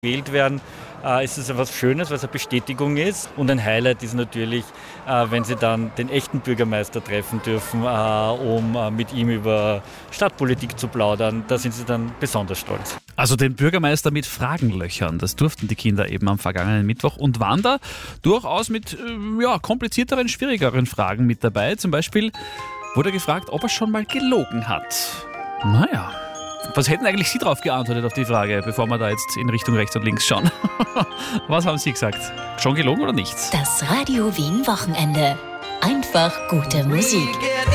gewählt werden, ist es etwas Schönes, was eine Bestätigung ist. Und ein Highlight ist natürlich, wenn sie dann den echten Bürgermeister treffen dürfen, um mit ihm über Stadtpolitik zu plaudern. Da sind sie dann besonders stolz. Also den Bürgermeister mit Fragenlöchern, das durften die Kinder eben am vergangenen Mittwoch und waren da durchaus mit komplizierteren, schwierigeren Fragen mit dabei. Zum Beispiel wurde gefragt, ob er schon mal gelogen hat. Naja, was hätten eigentlich Sie darauf geantwortet auf die Frage, bevor wir da jetzt in Richtung rechts und links schauen? Was haben Sie gesagt? Schon gelogen oder nicht? Das Radio Wien Wochenende. Einfach gute Musik.